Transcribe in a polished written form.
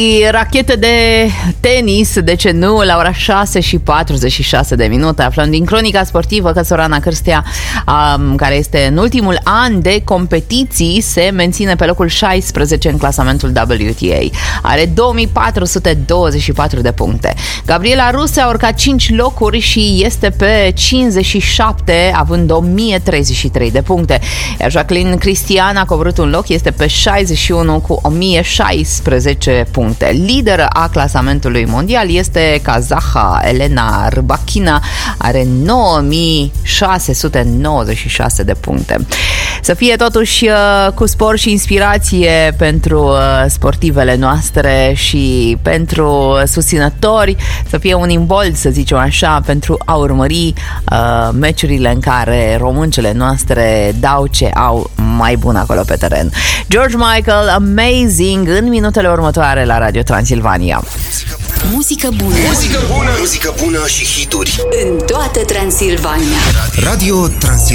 Rachete de tenis, de ce nu, la ora 6:46. Aflăm din cronica sportivă că Sorana Cârstea, care este în ultimul an de competiții, se menține pe locul 16 în clasamentul WTA. Are 2424 de puncte. Gabriela Ruse a urcat 5 locuri și este pe 57, având 1033 de puncte. Iar Jacqueline Cristian a coborât un loc, este pe 61 cu 1016 puncte. Lideră a clasamentului mondial este kazaha Elena Rybakina, are 9696 de puncte. Să fie totuși cu spor și inspirație pentru sportivele noastre și pentru susținători, să fie un imbold, să zicem așa, pentru a urmări meciurile în care româncele noastre dau ce au mai bun acolo pe teren. George Michael, Amazing, în minutele următoare la Radio Transilvania. Muzică bună. Muzică bună și hituri În toată Transilvania. Radio Transilvania.